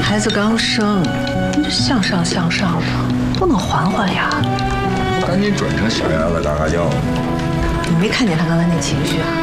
孩子刚生，你这向上的，不能缓缓呀！ 赶紧转成小鸭子嘎嘎叫。 你没看见他刚才那情绪啊？